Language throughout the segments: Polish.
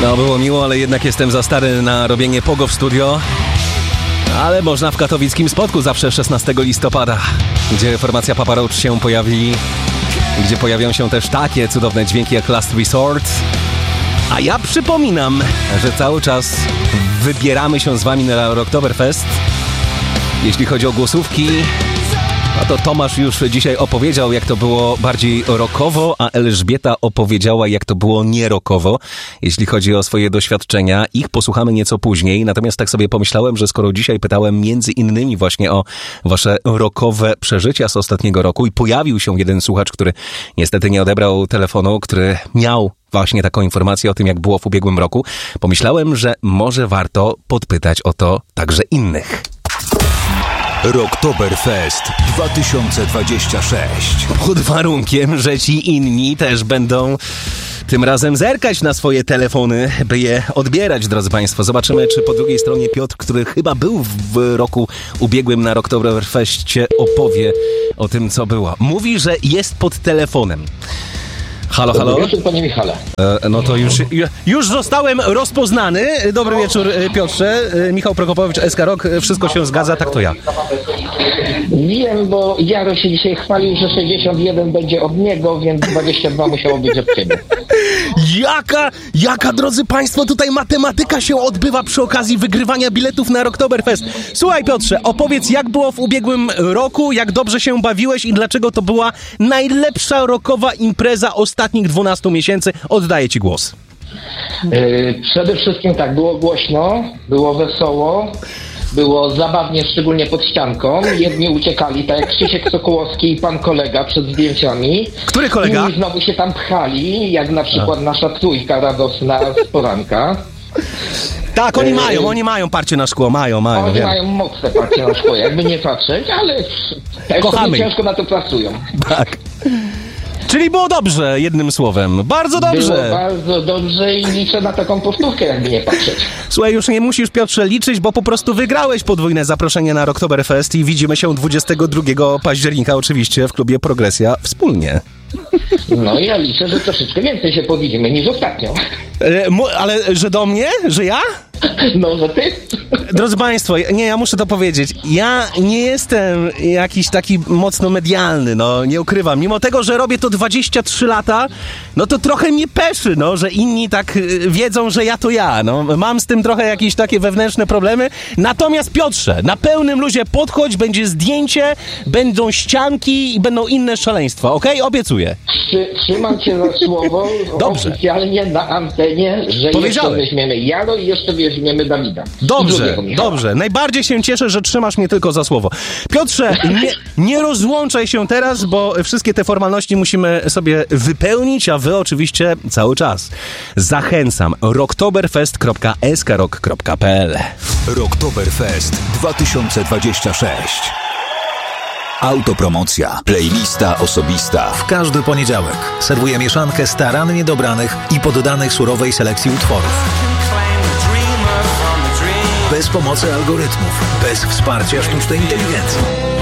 No, było miło, ale jednak jestem za stary na robienie pogo w studio. Ale można w katowickim spotku zawsze 16 listopada, gdzie formacja Papa Roach się pojawi, gdzie pojawią się też takie cudowne dźwięki jak Last Resort. A ja przypominam, że cały czas wybieramy się z wami na Rocktoberfest. Jeśli chodzi o głosówki, no to Tomasz już dzisiaj opowiedział, jak to było bardziej rockowo, a Elżbieta opowiedziała, jak to było nierockowo, jeśli chodzi o swoje doświadczenia. Ich posłuchamy nieco później, natomiast tak sobie pomyślałem, że skoro dzisiaj pytałem między innymi właśnie o wasze rockowe przeżycia z ostatniego roku i pojawił się jeden słuchacz, który niestety nie odebrał telefonu, który miał właśnie taką informację o tym, jak było w ubiegłym roku, pomyślałem, że może warto podpytać o to także innych. Rocktoberfest 2026. Pod warunkiem, że ci inni też będą tym razem zerkać na swoje telefony, by je odbierać, drodzy Państwo. Zobaczymy, czy po drugiej stronie Piotr, który chyba był w roku ubiegłym na Rocktoberfestie, opowie o tym, co było. Mówi, że jest pod telefonem. Halo, halo. Dobry wieczór, panie Michale. No to już zostałem rozpoznany. Dobry wieczór, Piotrze. Michał Prokopowicz, SK Rock. Wszystko się zgadza, tak to ja. Wiem, bo Jaro się dzisiaj chwalił, że 61 będzie od niego, więc 22 musiało być od ciebie. Jaka, drodzy Państwo, tutaj matematyka się odbywa przy okazji wygrywania biletów na Rocktoberfest. Słuchaj, Piotrze, opowiedz, jak było w ubiegłym roku, jak dobrze się bawiłeś i dlaczego to była najlepsza rockowa impreza ostatnich 12 miesięcy. Oddaję ci głos. Przede wszystkim tak, było głośno, było wesoło, było zabawnie, szczególnie pod ścianką. Jedni uciekali, tak jak Krzysiek Sokołowski i pan kolega przed zdjęciami. Który kolega? Inni znowu się tam pchali, jak na przykład nasza trójka radosna z poranka. Tak, oni mają parcie na szkło, mają. Oni wiem. mają mocne parcie na szkło, jakby nie patrzeć, ale też sobie ciężko na to pracują. Tak. Czyli było dobrze, jednym słowem. Bardzo dobrze. Było bardzo dobrze i liczę na taką powtórkę, jakby nie patrzeć. Słuchaj, już nie musisz, Piotrze, liczyć, bo po prostu wygrałeś podwójne zaproszenie na Rocktoberfest i widzimy się 22 października oczywiście w klubie Progresja wspólnie. No ja liczę, że troszeczkę więcej się powidzimy niż ostatnio. Ale że do mnie? Że ja? No, że ty? Drodzy Państwo, ja muszę to powiedzieć. Ja nie jestem jakiś taki mocno medialny, no nie ukrywam. Mimo tego, że robię to 23 lata, no to trochę mnie peszy, no, że inni tak wiedzą, że ja to ja. No, mam z tym trochę jakieś takie wewnętrzne problemy. Natomiast Piotrze, na pełnym luzie podchodź, będzie zdjęcie, będą ścianki i będą inne szaleństwa, okej? Obiecuję. Trzymam cię za słowo. Dobrze. Oficjalnie na antenie, że jeszcze weźmiemy Jaro i jeszcze weźmiemy Dawida. Dobrze. Najbardziej się cieszę, że trzymasz mnie tylko za słowo. Piotrze, nie rozłączaj się teraz, bo wszystkie te formalności musimy sobie wypełnić, a wy oczywiście cały czas. Zachęcam. rocktoberfest.skrock.pl Rocktoberfest 2026. Autopromocja. Playlista osobista. W każdy poniedziałek serwuję mieszankę starannie dobranych i poddanych surowej selekcji utworów. Bez pomocy algorytmów, bez wsparcia sztucznej inteligencji.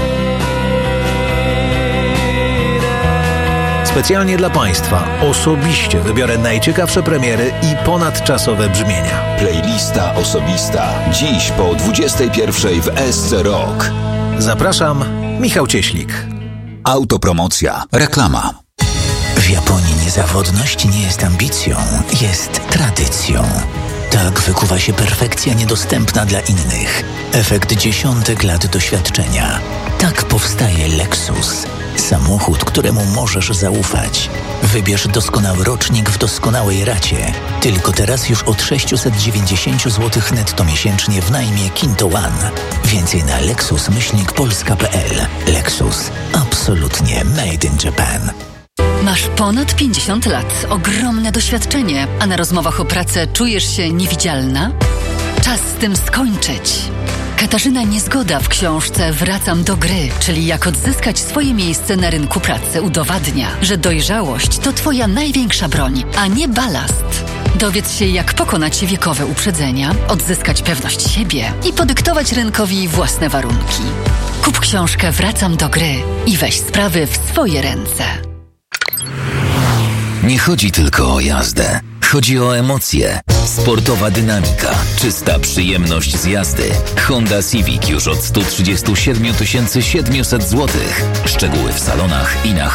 Specjalnie dla Państwa osobiście wybiorę najciekawsze premiery i ponadczasowe brzmienia. Playlista osobista. Dziś po 21 w SC Rock. Zapraszam, Michał Cieślik. Autopromocja. Reklama. W Japonii niezawodność nie jest ambicją, jest tradycją. Tak wykuwa się perfekcja niedostępna dla innych. Efekt dziesiątek lat doświadczenia. Tak powstaje Lexus. Samochód, któremu możesz zaufać. Wybierz doskonały rocznik w doskonałej racie. Tylko teraz już od 690 zł netto miesięcznie w najmie Kinto One. Więcej na lexus-polska.pl. Lexus. Absolutnie made in Japan. Masz ponad 50 lat, ogromne doświadczenie, a na rozmowach o pracę czujesz się niewidzialna? Czas z tym skończyć. Katarzyna Niezgoda w książce Wracam do gry, czyli jak odzyskać swoje miejsce na rynku pracy, udowadnia, że dojrzałość to twoja największa broń, a nie balast. Dowiedz się, jak pokonać wiekowe uprzedzenia, odzyskać pewność siebie i podyktować rynkowi własne warunki. Kup książkę Wracam do gry i weź sprawy w swoje ręce. Nie chodzi tylko o jazdę, chodzi o emocje. Sportowa dynamika, czysta przyjemność z jazdy. Honda Civic już od 137 700 zł. Szczegóły w salonach i na